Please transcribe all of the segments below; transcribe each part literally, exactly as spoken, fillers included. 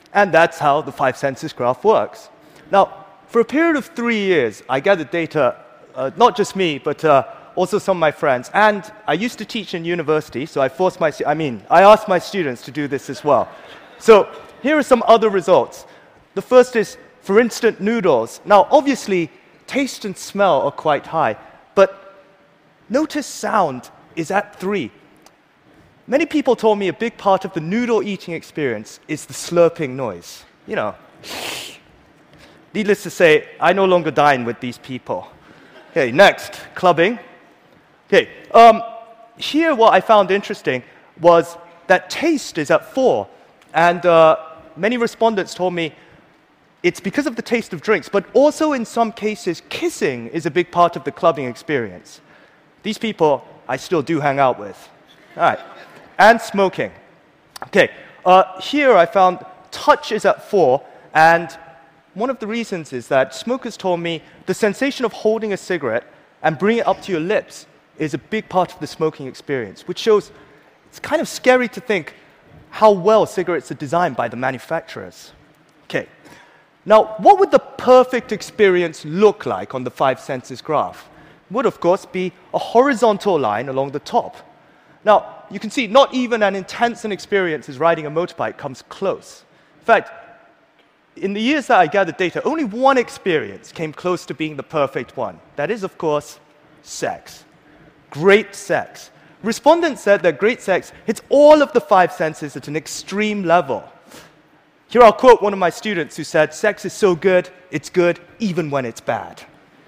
And that's how the five senses graph works. Now, for a period of three years, I gathered data, uh, not just me, but uh, also some of my friends. And I used to teach in university, so I forced my, I mean, I asked my students to do this as well. So here are some other results. The first is for instant noodles. Now, obviously, taste and smell are quite high, but notice sound is at three. Many people told me a big part of the noodle eating experience is the slurping noise. You know. Needless to say, I no longer dine with these people. Okay, next, clubbing. Okay, um, here what I found interesting was that taste is at four, and uh, many respondents told me it's because of the taste of drinks, but also in some cases, kissing is a big part of the clubbing experience. These people I still do hang out with. All right. And smoking. Okay, uh, here I found touch is at four, and one of the reasons is that smokers told me the sensation of holding a cigarette and bringing it up to your lips is a big part of the smoking experience, which shows it's kind of scary to think how well cigarettes are designed by the manufacturers. Okay, now what would the perfect experience look like on the five senses graph? It would, of course, be a horizontal line along the top. Now, you can see not even an intense an experience as riding a motorbike comes close. In fact, in the years that I gathered data, only one experience came close to being the perfect one. That is, of course, sex. Great sex. Respondents said that great sex hits all of the five senses at an extreme level. Here I'll quote one of my students who said, "Sex is so good, it's good even when it's bad."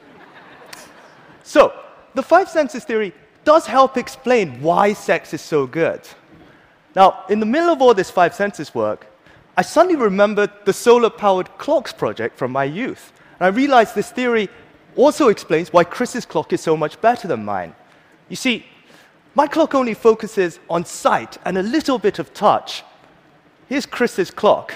So, the five senses theory does help explain why sex is so good. Now, in the middle of all this five senses work, I suddenly remembered the solar-powered clocks project from my youth. And I realized this theory also explains why Chris's clock is so much better than mine. You see, my clock only focuses on sight and a little bit of touch. Here's Chris's clock.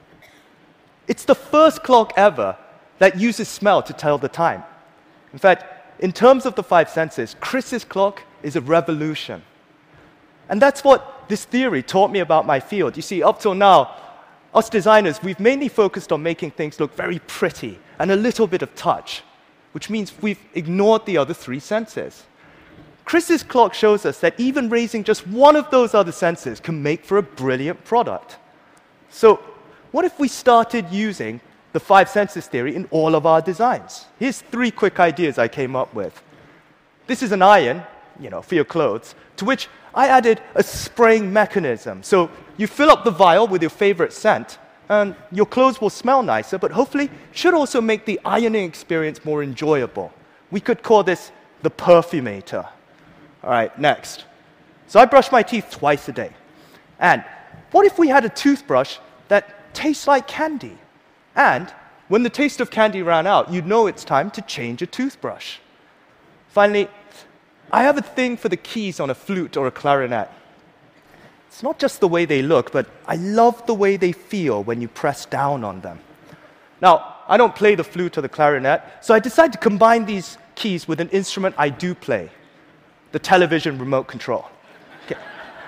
It's the first clock ever that uses smell to tell the time. In fact, in terms of the five senses, Chris's clock is a revolution. And that's what this theory taught me about my field. You see, up till now, us designers, we've mainly focused on making things look very pretty and a little bit of touch, which means we've ignored the other three senses. Chris's clock shows us that even raising just one of those other senses can make for a brilliant product. So, what if we started using the five senses theory in all of our designs? Here's three quick ideas I came up with. This is an iron, you know, for your clothes, to which I added a spraying mechanism. So you fill up the vial with your favorite scent, and your clothes will smell nicer, but hopefully should also make the ironing experience more enjoyable. We could call this the perfumator. All right, next. So I brush my teeth twice a day. And what if we had a toothbrush that tastes like candy? And when the taste of candy ran out, you'd know it's time to change a toothbrush. Finally, I have a thing for the keys on a flute or a clarinet. It's not just the way they look, but I love the way they feel when you press down on them. Now, I don't play the flute or the clarinet, so I decided to combine these keys with an instrument I do play, the television remote control. Okay.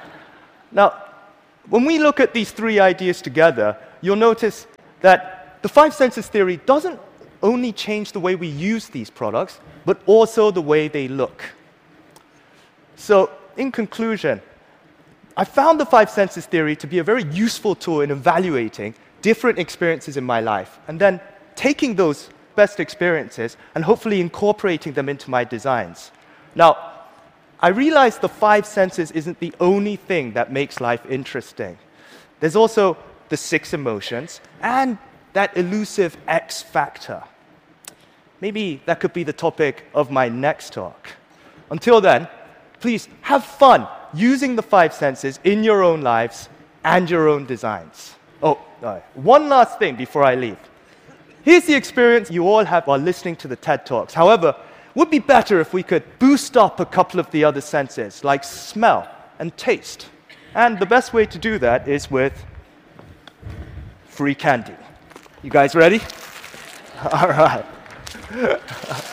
Now, when we look at these three ideas together, you'll notice that the five senses theory doesn't only change the way we use these products, but also the way they look. So, in conclusion, I found the five senses theory to be a very useful tool in evaluating different experiences in my life, and then taking those best experiences and hopefully incorporating them into my designs. Now, I realize the five senses isn't the only thing that makes life interesting. There's also the six emotions and that elusive X factor. Maybe that could be the topic of my next talk. Until then, please have fun using the five senses in your own lives and your own designs. Oh, uh, one last thing before I leave. Here's the experience you all have while listening to the TED Talks. However, it would be better if we could boost up a couple of the other senses, like smell and taste. And the best way to do that is with free candy. You guys ready? All right.